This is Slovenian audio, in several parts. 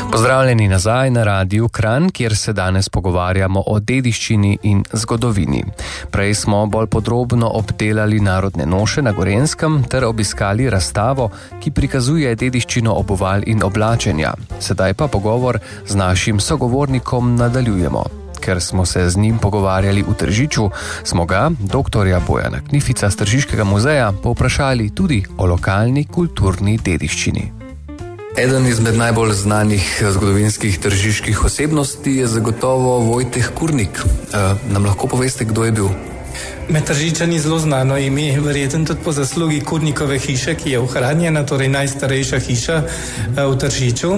Pozdravljeni nazaj na Radiu Kranj, kjer se danes pogovarjamo o dediščini in zgodovini. Prej smo bolj podrobno obdelali narodne noše na Gorenjskem ter obiskali razstavo, ki prikazuje dediščino obuval in oblačenja. Sedaj pa pogovor z našim sogovornikom nadaljujemo. Ker smo se z njim pogovarjali v Tržiču, smo ga, doktorja Bojana Knifica z Tržiškega muzeja, povprašali tudi o lokalni kulturni dediščini. Eden izmed najbolj znanih zgodovinskih tržiških osebnosti je zagotovo Vojteh Kurnik. Nam lahko poveste, kdo je bil? Med Tržičani zelo znano ime, verjetno tudi po zaslugi Kurnikove hiše, ki je ohranjena, torej najstarejša hiša v Tržiču.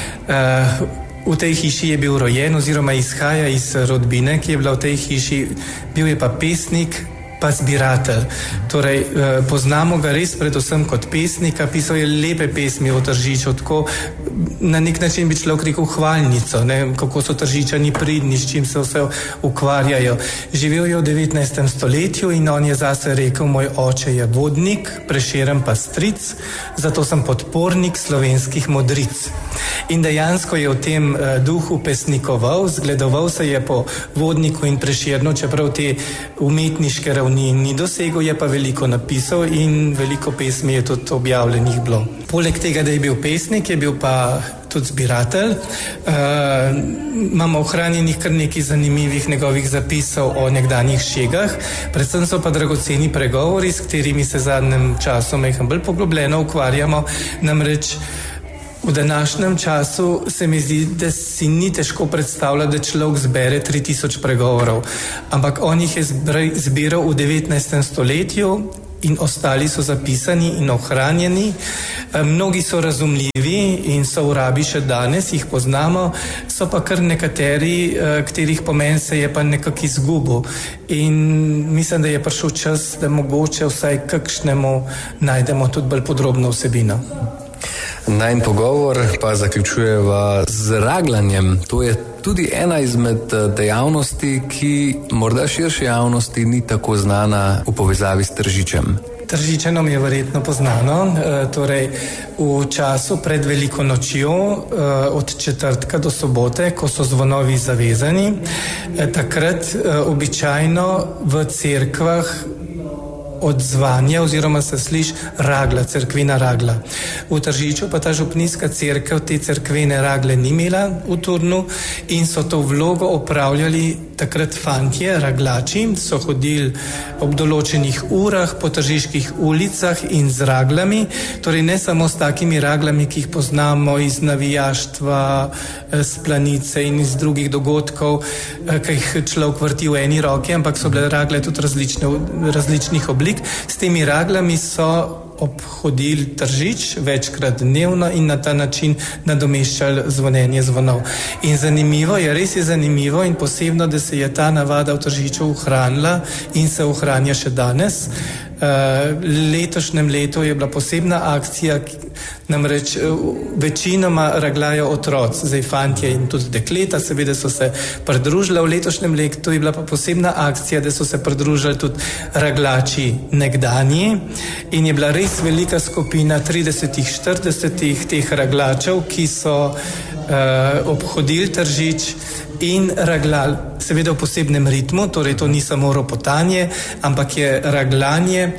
V tej hiši je bil rojen oziroma izhaja iz rodbine, ki je bila v tej hiši, bil je pa pesnik, pa zbiratelj. Torej, poznamo ga res predvsem kot pesnika, pisal je lepe pesmi o Tržiču, tako na nek način bi človek rekel hvalnico, ne, kako so Tržičani pridni, s čim se vse ukvarjajo. Živel je v 19. stoletju in on je zase rekel, moj oče je vodnik, Prešeren pa stric, zato sem podpornik slovenskih modric. In dejansko je v tem duhu pesnikoval, zgledoval se je po vodniku in Prešernu, čeprav te umetniške ravni ni dosegel, je pa veliko napisal in veliko pesmi je tudi objavljenih bilo. Poleg tega, da je bil pesnik, je bil pa tudi zbiratelj. Imamo ohranjenih kar nekaj zanimivih njegovih zapisov o nekdanjih šegah, predvsem so pa dragoceni pregovori, s katerimi se zadnjem času bolj poglobljeno ukvarjamo, namreč v današnjem času se mi zdi, da si ni težko predstavljati, da človek zbere 3000 pregovorov, ampak on jih je zbiral v 19. stoletju in ostali so zapisani in ohranjeni. Mnogi so razumljivi in so v rabi še danes, jih poznamo, so pa kar nekateri, katerih pomen se je pa nekako izgubil. In mislim, da je prišel čas, da mogoče vsaj kakšnemu najdemo tudi bolj podrobno vsebino. Najin pogovor pa zaključujeva z ragljanjem. To je tudi ena izmed dejavnosti, ki morda širši javnosti ni tako znana v povezavi s Tržičem. Tržičanom je verjetno poznano, torej v času pred Veliko nočjo, od četrtka do sobote, ko so zvonovi zavezani, takrat običajno v cerkvah odzvanja oziroma se sliši ragla, cerkvena ragla. V Tržiču pa ta župnijska cerkev te cerkvene ragle ni imela v Turnu in so to vlogo opravljali takrat fantje, raglači, so hodili ob določenih urah po tržiških ulicah in z raglami, torej ne samo s takimi raglami, ki jih poznamo iz navijaštva, z planice in iz drugih dogodkov, ki jih človek vrti v eni roki, ampak so bile ragle tudi različnih oblik. S temi raglami so obhodili Tržič večkrat dnevno in na ta način nadomeščali zvonjenje zvonov. In zanimivo je, res je zanimivo in posebno, da se je ta navada v Tržiču ohranila in se ohranja še danes. Letošnjem letu je bila posebna akcija, namreč večinoma raglajo otroci, zdaj fantje in tudi dekleta, seveda so se pridružila v letošnjem letu, je bila pa posebna akcija, da so se pridružili tudi raglači nekdanji in je bila res velika skupina 30-40 teh raglačev, ki so obhodili Tržič in raglali, seveda v posebnem ritmu, torej to ni samo ropotanje, ampak je raglanje,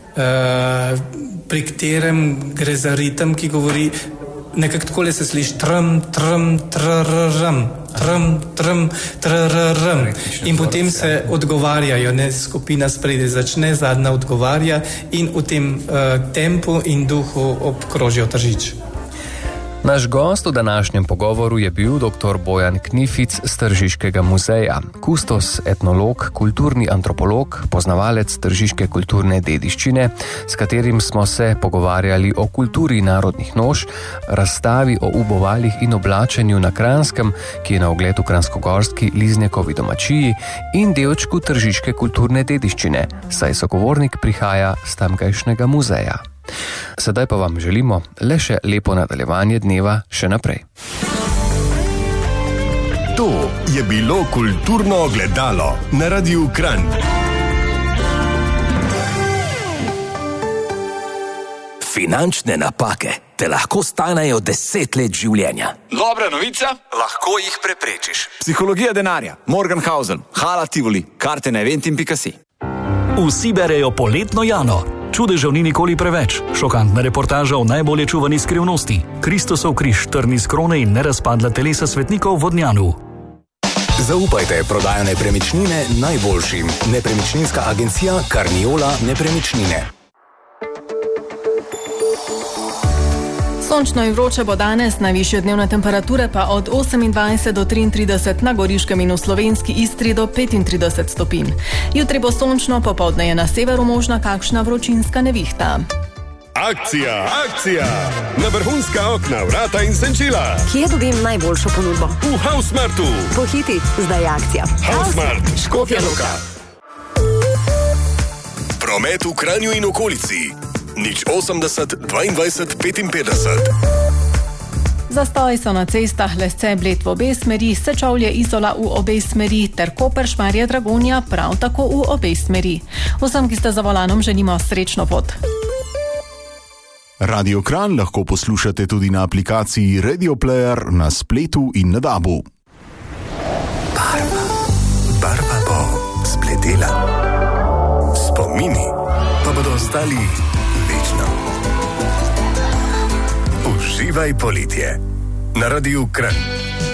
pri katerem gre za ritem, ki govori, nekako takole se sliši trm, trm, trrrm, trm, trm, trrrm in potem se odgovarjajo, ne, skupina spredi začne, zadnja odgovarja in v tem tempu in duhu obkrožijo Tržič. Naš gost v današnjem pogovoru je bil dr. Bojan Knific z Tržiškega muzeja, kustos, etnolog, kulturni antropolog, poznavalec tržiške kulturne dediščine, s katerim smo se pogovarjali o kulturi narodnih noš, razstavi o ubovalih in oblačenju na Kranjskem, ki je na ogled v kranjskogorski Liznekovi domačiji, in delčku tržiške kulturne dediščine, saj sogovornik prihaja z tamkajšnjega muzeja. Sedaj pa vam želimo le še lepo nadaljevanje dneva še naprej. To je bilo kulturno ogledalo na Radiu Kranj. Finančne napake te lahko stanejo 10 let življenja. Dobra novica? Lahko jih preprečiš. Psihologija denarja, Morgenhausen, Hala Tivoli, karte na eventim.si. Vsi berejo Poletno Jano. Čudežev ni nikoli preveč. Šokantna reportaža o najbolje čuvani skrivnosti. Kristusov križ, trni z krone in nerazpadla telesa svetnikov v Vodnjanu. Zaupajte prodajo nepremičnine najboljšim. Nepremičninska agencija Carniola Nepremičnine. Sončno in vroče bo danes, najvišje dnevne temperature pa od 28 do 33 na Goriškem in v slovenski Istri do 35 stopinj. Jutri bo sončno, popoldne je na severu možna kakšna vročinska nevihta. Akcija, akcija! Na vrhunska okna, vrata in senčila. Kje dobim najboljšo ponudbo? V Hausmartu. Pohiti, zdaj je akcija. Hausmart, Škofja Loka. Promet v Kranju in okolici. 080 22 55. Zastoji so na cestah Lesce Bled v obe smeri, Sečovlje Izola v obe smeri ter Koper Šmarje Dragonja prav tako v obe smeri. Vsem, ki ste za volanom, želimo srečno pot. Radio Kranj lahko poslušate tudi na aplikaciji Radio Player na spletu in na DAB-u. Barva bo spletela. Spomini pa bodo ostali večno. Uživaj poletje na Radiu Kranj.